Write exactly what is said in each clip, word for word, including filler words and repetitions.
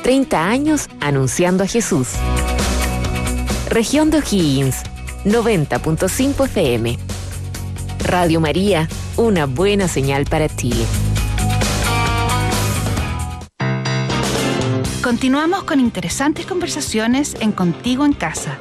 treinta años anunciando a Jesús. Región de O'Higgins, noventa punto cinco F M. Radio María, una buena señal para Chile. Continuamos con interesantes conversaciones en Contigo en Casa.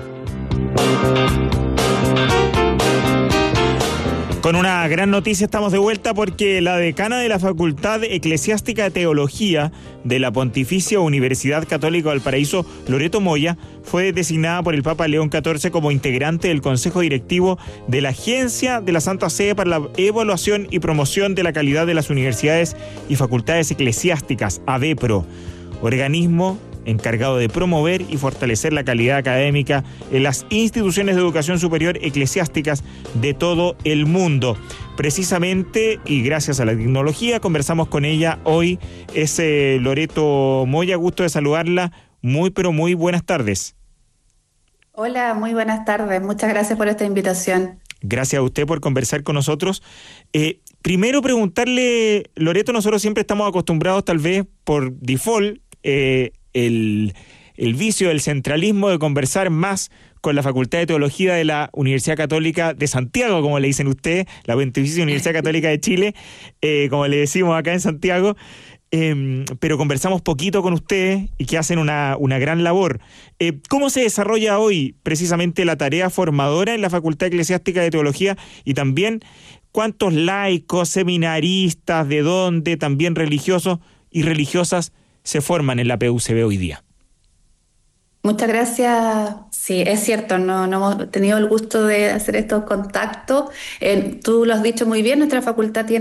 Con una gran noticia estamos de vuelta porque la decana de la Facultad Eclesiástica de Teología de la Pontificia Universidad Católica Valparaíso, Loreto Moya, fue designada por el Papa León catorce como integrante del Consejo Directivo de la Agencia de la Santa Sede para la Evaluación y Promoción de la Calidad de las Universidades y Facultades Eclesiásticas, ADEPRO, organismo encargado de promover y fortalecer la calidad académica en las instituciones de educación superior eclesiásticas de todo el mundo. Precisamente, y gracias a la tecnología, conversamos con ella hoy. Es eh, Loreto Moya, gusto de saludarla. Muy, pero muy buenas tardes. Hola, muy buenas tardes. Muchas gracias por esta invitación. Gracias a usted por conversar con nosotros. Eh, primero preguntarle, Loreto, nosotros siempre estamos acostumbrados, tal vez por default, eh, El, el vicio del centralismo de conversar más con la Facultad de Teología de la Universidad Católica de Santiago, como le dicen ustedes, la Pontificia Universidad Católica de Chile, eh, como le decimos acá en Santiago, eh, pero conversamos poquito con ustedes y que hacen una, una gran labor. Eh, ¿Cómo se desarrolla hoy precisamente la tarea formadora en la Facultad Eclesiástica de Teología y también cuántos laicos, seminaristas, de dónde, también religiosos y religiosas se forman en la P U C B hoy día? Muchas gracias. Sí, es cierto, no, no hemos tenido el gusto de hacer estos contactos. Eh, tú lo has dicho muy bien, nuestra facultad tiene